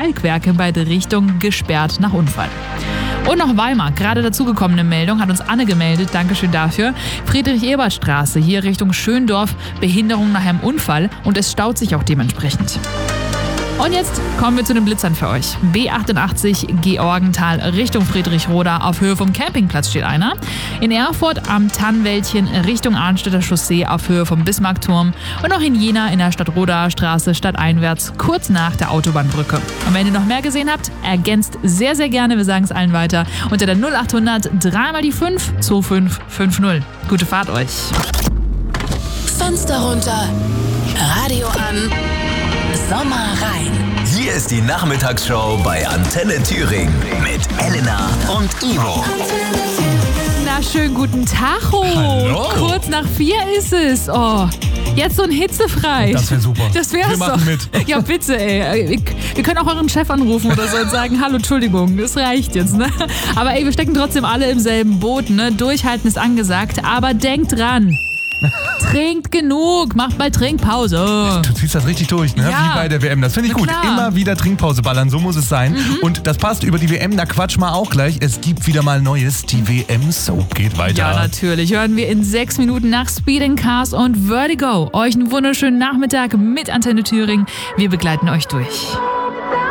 Kalkwerke in beide Richtungen gesperrt nach Unfall. Und noch Weimar, gerade dazugekommene Meldung, hat uns Anne gemeldet, Dankeschön dafür. Friedrich-Ebert-Straße, hier Richtung Schöndorf, Behinderung nach einem Unfall und es staut sich auch dementsprechend. Und jetzt kommen wir zu den Blitzern für euch. B88 Georgenthal Richtung Friedrichroda auf Höhe vom Campingplatz steht einer. In Erfurt am Tannwäldchen Richtung Arnstädter Chaussee auf Höhe vom Bismarckturm. Und auch in Jena in der Stadtrodaer Straße stadteinwärts kurz nach der Autobahnbrücke. Und wenn ihr noch mehr gesehen habt, ergänzt sehr, sehr gerne, wir sagen es allen weiter, unter der 0800 3 mal die 5 2550. Gute Fahrt euch. Fenster runter, Radio an. Sommer rein. Hier ist die Nachmittagsshow bei Antenne Thüringen mit Elena und Ivo. Na, schönen guten Tag. Hallo. Kurz nach 4 ist es. Oh, jetzt so ein hitzefrei. Das wäre super. Das wär's Wir machen doch. mit. Ja, bitte, ey. Wir können auch euren Chef anrufen oder so und sagen, hallo, Entschuldigung, das reicht jetzt, ne? Aber ey, wir stecken trotzdem alle im selben Boot, ne? Durchhalten ist angesagt, aber denkt dran. Trinkt genug, macht mal Trinkpause. Du ziehst das richtig durch, ne? Ja. Wie bei der WM. Das finde ich Na gut. klar. Immer wieder Trinkpause ballern, so muss es sein. Und das passt über die WM, da quatschen wir auch gleich. Es gibt wieder mal Neues. Die WM-Soap geht weiter. Ja, natürlich. Hören wir in 6 Minuten nach Speed & Cars und Vertigo. Euch einen wunderschönen Nachmittag mit Antenne Thüringen. Wir begleiten euch durch.